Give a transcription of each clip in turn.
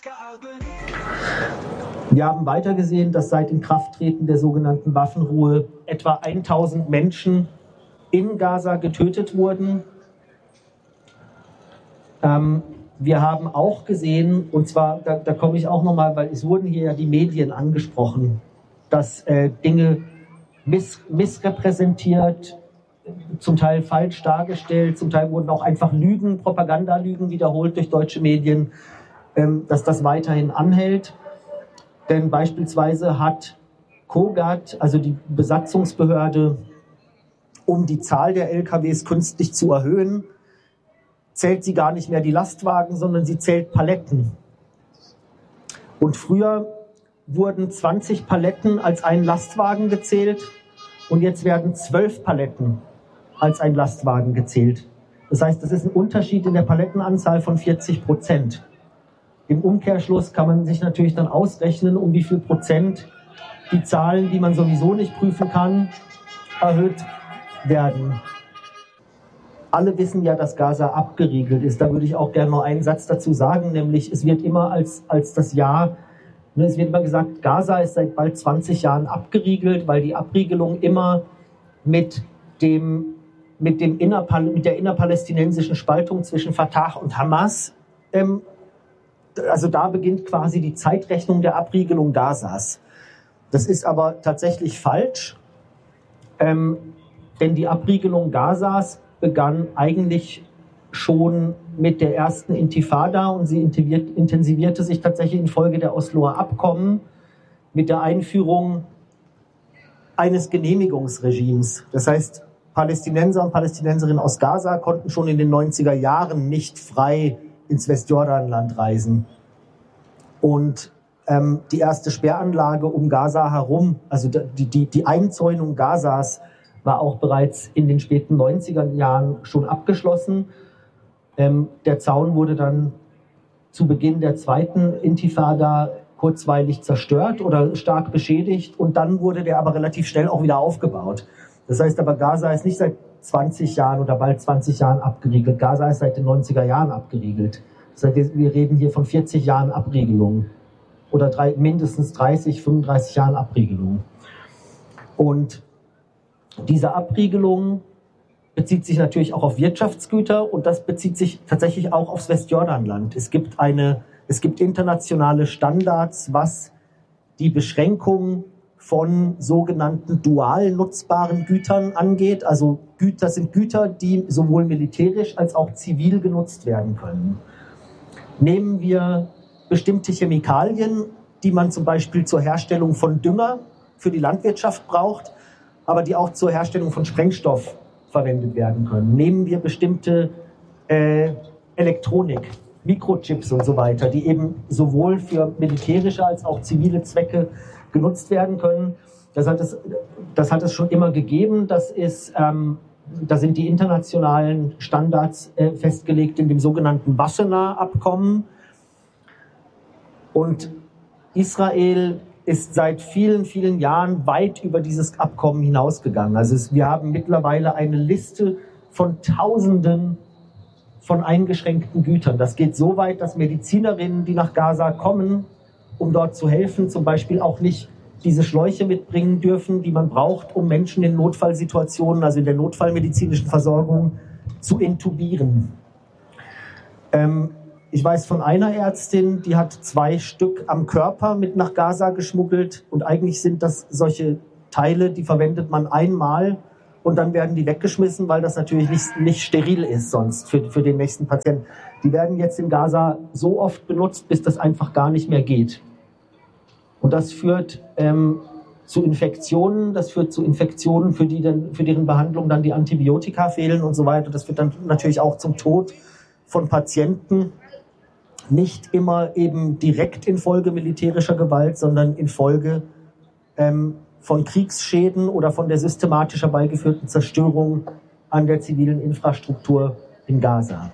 Wir haben weiter gesehen, dass seit Inkrafttreten der sogenannten Waffenruhe etwa 1000 Menschen in Gaza getötet wurden. Wir haben auch gesehen, und zwar, da komme ich auch nochmal, weil es wurden hier ja die Medien angesprochen, dass Dinge missrepräsentiert, zum Teil falsch dargestellt, zum Teil wurden auch einfach Lügen, Propagandalügen wiederholt durch deutsche Medien, dass das weiterhin anhält. Denn beispielsweise hat Kogat, also die Besatzungsbehörde, um die Zahl der LKWs künstlich zu erhöhen, zählt sie gar nicht mehr die Lastwagen, sondern sie zählt Paletten. Und früher wurden 20 Paletten als ein Lastwagen gezählt und jetzt werden 12 Paletten als ein Lastwagen gezählt. Das heißt, das ist ein Unterschied in der Palettenanzahl von 40%. Im Umkehrschluss kann man sich natürlich dann ausrechnen, um wie viel Prozent die Zahlen, die man sowieso nicht prüfen kann, erhöht werden. Alle wissen ja, dass Gaza abgeriegelt ist. Da würde ich auch gerne noch einen Satz dazu sagen, nämlich es wird immer als das Jahr, es wird immer gesagt, Gaza ist seit bald 20 Jahren abgeriegelt, weil die Abriegelung immer mit der innerpalästinensischen Spaltung zwischen Fatah und Hamas, also da beginnt quasi die Zeitrechnung der Abriegelung Gazas. Das ist aber tatsächlich falsch, denn die Abriegelung Gazas begann eigentlich schon mit der ersten Intifada und sie intensivierte sich tatsächlich infolge der Osloer Abkommen mit der Einführung eines Genehmigungsregimes. Das heißt, Palästinenser und Palästinenserinnen aus Gaza konnten schon in den 90er Jahren nicht frei ins Westjordanland reisen. Und die erste Sperranlage um Gaza herum, also die Einzäunung Gazas, war auch bereits in den späten 90er Jahren schon abgeschlossen. Der Zaun wurde dann zu Beginn der zweiten Intifada kurzweilig zerstört oder stark beschädigt und dann wurde der aber relativ schnell auch wieder aufgebaut. Das heißt aber, Gaza ist nicht seit 20 Jahren oder bald 20 Jahren abgeriegelt. Gaza ist seit den 90er Jahren abgeriegelt. Das heißt, wir reden hier von 40 Jahren Abriegelung oder mindestens 30, 35 Jahren Abriegelung. Und diese Abriegelung bezieht sich natürlich auch auf Wirtschaftsgüter und das bezieht sich tatsächlich auch aufs Westjordanland. Es gibt internationale Standards, was die Beschränkung von sogenannten dual nutzbaren Gütern angeht. Also das sind Güter, die sowohl militärisch als auch zivil genutzt werden können. Nehmen wir bestimmte Chemikalien, die man zum Beispiel zur Herstellung von Dünger für die Landwirtschaft braucht, aber die auch zur Herstellung von Sprengstoff verwendet werden können. Nehmen wir bestimmte Elektronik, Mikrochips und so weiter, die eben sowohl für militärische als auch zivile Zwecke genutzt werden können. Das hat es schon immer gegeben. Da sind die internationalen Standards festgelegt in dem sogenannten Wassenaar-Abkommen. Und Israel ist seit vielen, vielen Jahren weit über dieses Abkommen hinausgegangen. Also wir haben mittlerweile eine Liste von Tausenden von eingeschränkten Gütern. Das geht so weit, dass Medizinerinnen, die nach Gaza kommen, um dort zu helfen, zum Beispiel auch nicht diese Schläuche mitbringen dürfen, die man braucht, um Menschen in Notfallsituationen, also in der notfallmedizinischen Versorgung, zu intubieren. Ich weiß von einer Ärztin, die hat 2 Stück am Körper mit nach Gaza geschmuggelt und eigentlich sind das solche Teile, die verwendet man einmal und dann werden die weggeschmissen, weil das natürlich nicht steril ist sonst für den nächsten Patienten. Die werden jetzt in Gaza so oft benutzt, bis das einfach gar nicht mehr geht. Und das führt zu Infektionen, für deren Behandlung dann die Antibiotika fehlen und so weiter. Das führt dann natürlich auch zum Tod von Patienten. Nicht immer eben direkt infolge militärischer Gewalt, sondern infolge von Kriegsschäden oder von der systematisch herbeigeführten Zerstörung an der zivilen Infrastruktur in Gaza.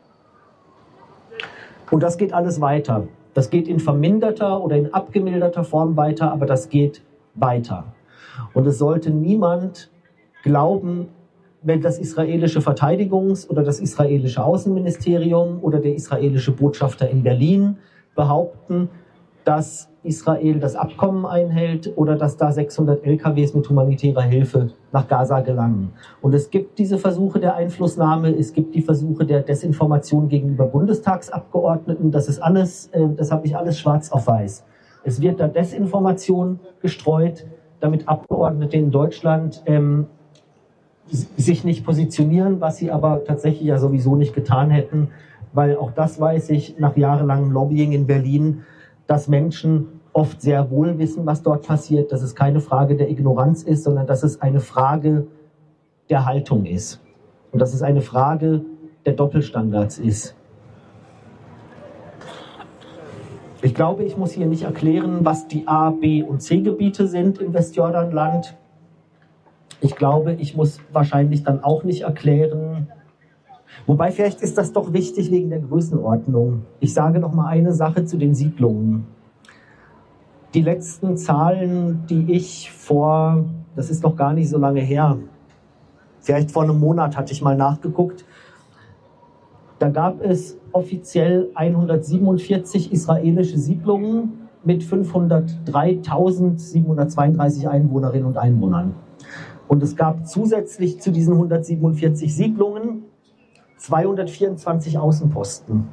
Und das geht alles weiter. Das geht in verminderter oder in abgemilderter Form weiter, aber das geht weiter. Und es sollte niemand glauben, wenn das israelische Verteidigungs- oder das israelische Außenministerium oder der israelische Botschafter in Berlin behaupten, dass Israel das Abkommen einhält oder dass da 600 LKWs mit humanitärer Hilfe nach Gaza gelangen. Und es gibt diese Versuche der Einflussnahme, es gibt die Versuche der Desinformation gegenüber Bundestagsabgeordneten. Das ist alles, das habe ich alles schwarz auf weiß. Es wird da Desinformation gestreut, damit Abgeordnete in Deutschland sich nicht positionieren, was sie aber tatsächlich ja sowieso nicht getan hätten, weil auch das weiß ich nach jahrelangem Lobbying in Berlin, dass Menschen oft sehr wohl wissen, was dort passiert, dass es keine Frage der Ignoranz ist, sondern dass es eine Frage der Haltung ist und dass es eine Frage der Doppelstandards ist. Ich glaube, ich muss hier nicht erklären, was die A-, B- und C-Gebiete sind im Westjordanland. Ich glaube, ich muss wahrscheinlich dann auch nicht erklären, wobei vielleicht ist das doch wichtig wegen der Größenordnung. Ich sage noch mal eine Sache zu den Siedlungen. Die letzten Zahlen, die ich das ist noch gar nicht so lange her, vielleicht vor einem Monat hatte ich mal nachgeguckt, da gab es offiziell 147 israelische Siedlungen mit 503.732 Einwohnerinnen und Einwohnern. Und es gab zusätzlich zu diesen 147 Siedlungen 224 Außenposten.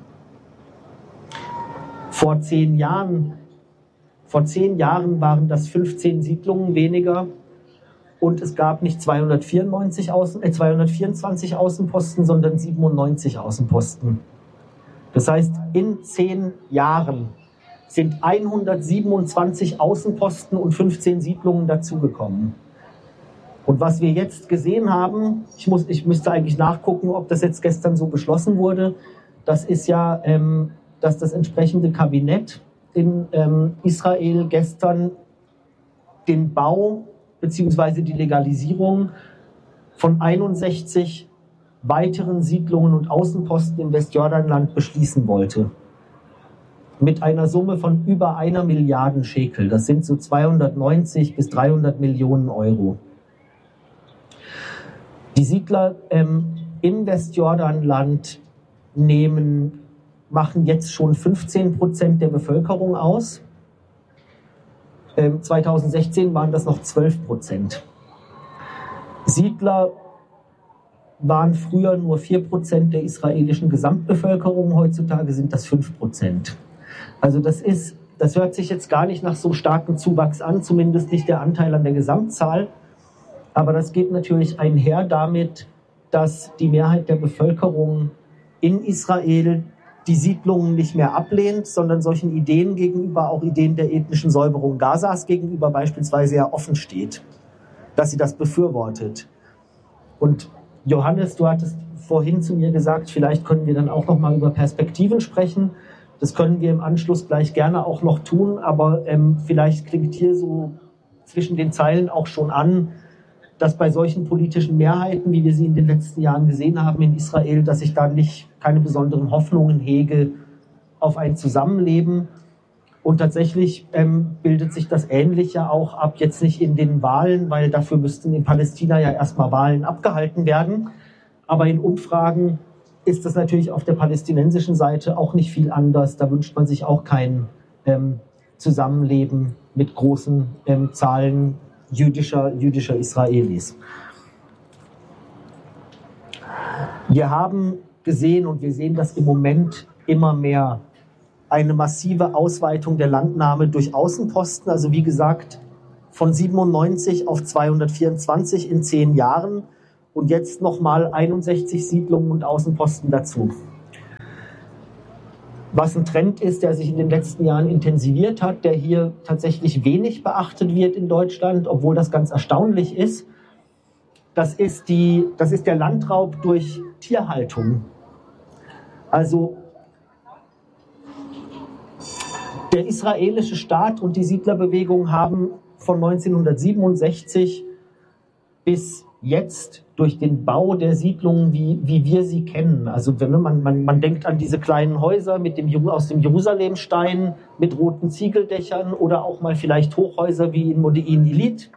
Vor 10 Jahren waren das 15 Siedlungen weniger und es gab nicht 224 Außenposten, sondern 97 Außenposten. Das heißt, in 10 Jahren sind 127 Außenposten und 15 Siedlungen dazugekommen. Und was wir jetzt gesehen haben, ich müsste eigentlich nachgucken, ob das jetzt gestern so beschlossen wurde, das ist ja, dass das entsprechende Kabinett in Israel gestern den Bau bzw. die Legalisierung von 61 weiteren Siedlungen und Außenposten im Westjordanland beschließen wollte. Mit einer Summe von über 1 Milliarde Shekel. Das sind so 290 bis 300 Millionen Euro. Die Siedler im Westjordanland machen jetzt schon 15% der Bevölkerung aus. 2016 waren das noch 12%. Siedler waren früher nur 4% der israelischen Gesamtbevölkerung, heutzutage sind das 5%. Also das hört sich jetzt gar nicht nach so starkem Zuwachs an, zumindest nicht der Anteil an der Gesamtzahl. Aber das geht natürlich einher damit, dass die Mehrheit der Bevölkerung in Israel die Siedlungen nicht mehr ablehnt, sondern solchen Ideen gegenüber, auch Ideen der ethnischen Säuberung Gazas gegenüber beispielsweise ja offen steht, dass sie das befürwortet. Und Johannes, du hattest vorhin zu mir gesagt, vielleicht können wir dann auch noch mal über Perspektiven sprechen. Das können wir im Anschluss gleich gerne auch noch tun, aber vielleicht klingt hier so zwischen den Zeilen auch schon an, dass bei solchen politischen Mehrheiten, wie wir sie in den letzten Jahren gesehen haben in Israel, dass ich da keine besonderen Hoffnungen hege auf ein Zusammenleben. Und tatsächlich bildet sich das ähnlich ja auch ab, jetzt nicht in den Wahlen, weil dafür müssten in Palästina ja erstmal Wahlen abgehalten werden. Aber in Umfragen ist das natürlich auf der palästinensischen Seite auch nicht viel anders. Da wünscht man sich auch kein Zusammenleben mit großen Zahlen jüdischer Israelis. Wir haben gesehen und wir sehen das im Moment immer mehr, eine massive Ausweitung der Landnahme durch Außenposten. Also wie gesagt, von 97 auf 224 in 10 Jahren und jetzt nochmal 61 Siedlungen und Außenposten dazu. Was ein Trend ist, der sich in den letzten Jahren intensiviert hat, der hier tatsächlich wenig beachtet wird in Deutschland, obwohl das ganz erstaunlich ist. Das ist der Landraub durch Tierhaltung. Also der israelische Staat und die Siedlerbewegung haben von 1967 bis jetzt durch den Bau der Siedlungen, wie wir sie kennen. Also wenn man denkt an diese kleinen Häuser aus dem Jerusalemstein mit roten Ziegeldächern oder auch mal vielleicht Hochhäuser wie in Modi'in Illit.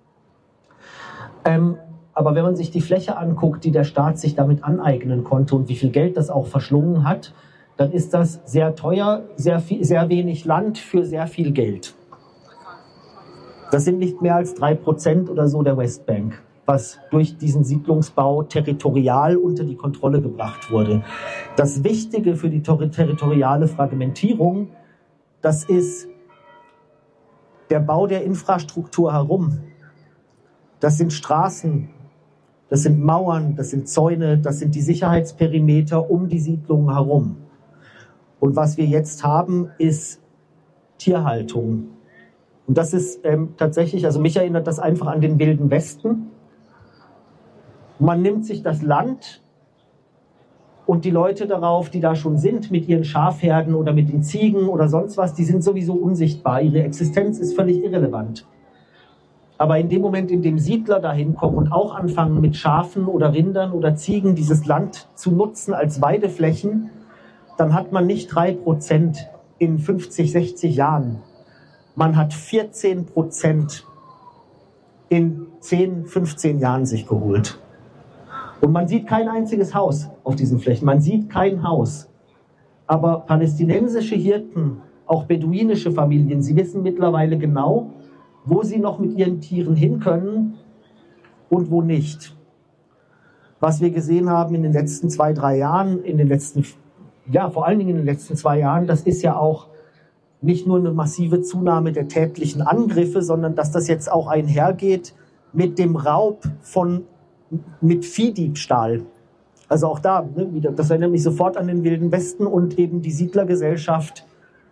Aber wenn man sich die Fläche anguckt, die der Staat sich damit aneignen konnte und wie viel Geld das auch verschlungen hat, dann ist das sehr teuer, sehr wenig Land für sehr viel Geld. Das sind nicht mehr als 3% oder so der Westbank, was durch diesen Siedlungsbau territorial unter die Kontrolle gebracht wurde. Das Wichtige für die territoriale Fragmentierung, das ist der Bau der Infrastruktur herum. Das sind Straßen, das sind Mauern, das sind Zäune, das sind die Sicherheitsperimeter um die Siedlungen herum. Und was wir jetzt haben, ist Tierhaltung. Und das ist tatsächlich, also mich erinnert das einfach an den Wilden Westen. Man nimmt sich das Land und die Leute darauf, die da schon sind, mit ihren Schafherden oder mit den Ziegen oder sonst was, die sind sowieso unsichtbar. Ihre Existenz ist völlig irrelevant. Aber in dem Moment, in dem Siedler dahin kommen und auch anfangen, mit Schafen oder Rindern oder Ziegen dieses Land zu nutzen als Weideflächen, dann hat man nicht 3% in 50, 60 Jahren. Man hat 14% in 10, 15 Jahren sich geholt. Und man sieht kein einziges Haus auf diesen Flächen. Man sieht kein Haus. Aber palästinensische Hirten, auch beduinische Familien, sie wissen mittlerweile genau, wo sie noch mit ihren Tieren hin können und wo nicht. Was wir gesehen haben in den letzten 2, 3 Jahren, vor allen Dingen in den letzten 2 Jahren, das ist ja auch nicht nur eine massive Zunahme der tätlichen Angriffe, sondern dass das jetzt auch einhergeht mit dem Raub mit Viehdiebstahl. Also auch da, das erinnert mich sofort an den Wilden Westen und eben die Siedlergesellschaft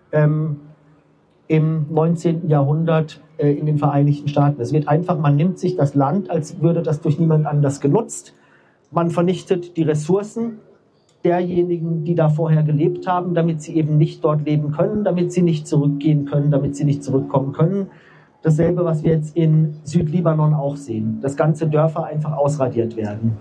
im 19. Jahrhundert in den Vereinigten Staaten. Es wird einfach, man nimmt sich das Land, als würde das durch niemand anders genutzt. Man vernichtet die Ressourcen derjenigen, die da vorher gelebt haben, damit sie eben nicht dort leben können, damit sie nicht zurückgehen können, damit sie nicht zurückkommen können. Dasselbe, was wir jetzt in Südlibanon auch sehen, dass ganze Dörfer einfach ausradiert werden.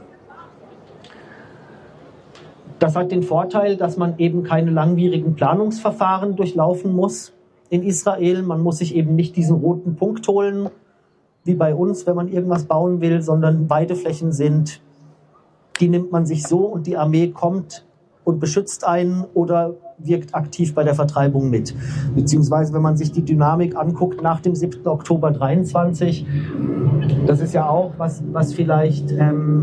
Das hat den Vorteil, dass man eben keine langwierigen Planungsverfahren durchlaufen muss in Israel. Man muss sich eben nicht diesen roten Punkt holen, wie bei uns, wenn man irgendwas bauen will, sondern Weideflächen sind, die nimmt man sich so und die Armee kommt und beschützt einen oder wirkt aktiv bei der Vertreibung mit. Beziehungsweise, wenn man sich die Dynamik anguckt nach dem 7. Oktober 23, das ist ja auch, was vielleicht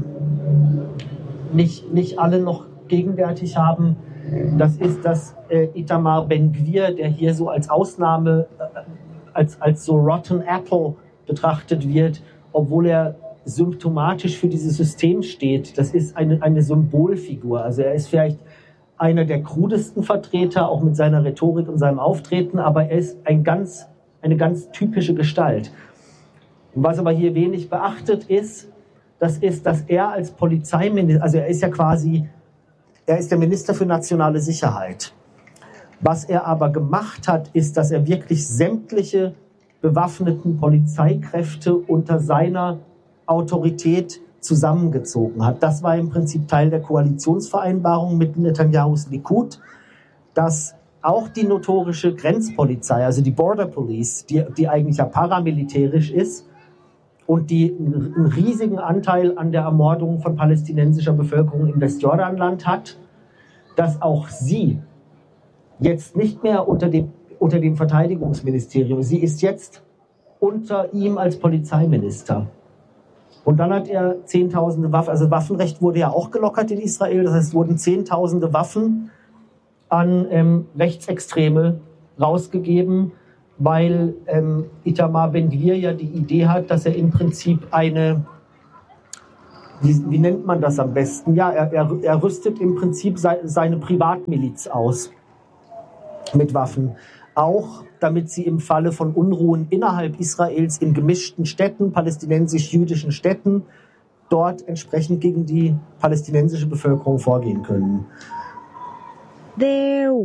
nicht alle noch gegenwärtig haben, das ist, dass Itamar Ben-Gvir, der hier so als Ausnahme, als so Rotten Apple betrachtet wird, obwohl er symptomatisch für dieses System steht. Das ist eine Symbolfigur. Also er ist vielleicht einer der krudesten Vertreter, auch mit seiner Rhetorik und seinem Auftreten, aber er ist eine ganz typische Gestalt. Und was aber hier wenig beachtet ist, dass er als Polizeiminister, also er ist der Minister für nationale Sicherheit. Was er aber gemacht hat, ist, dass er wirklich sämtliche bewaffneten Polizeikräfte unter seiner Autorität zusammengezogen hat. Das war im Prinzip Teil der Koalitionsvereinbarung mit Netanyahus Likud, dass auch die notorische Grenzpolizei, also die Border Police, die eigentlich ja paramilitärisch ist und die einen riesigen Anteil an der Ermordung von palästinensischer Bevölkerung im Westjordanland hat, dass auch sie jetzt nicht mehr unter dem Verteidigungsministerium, sie ist jetzt unter ihm als Polizeiminister. Und dann hat er Zehntausende Waffen, also Waffenrecht wurde ja auch gelockert in Israel, das heißt, es wurden Zehntausende Waffen an Rechtsextreme rausgegeben, weil Itamar Ben-Gvir ja die Idee hat, dass er im Prinzip wie nennt man das am besten? Ja, er rüstet im Prinzip seine Privatmiliz aus mit Waffen. Auch damit sie im Falle von Unruhen innerhalb Israels in gemischten Städten, palästinensisch-jüdischen Städten, dort entsprechend gegen die palästinensische Bevölkerung vorgehen können. There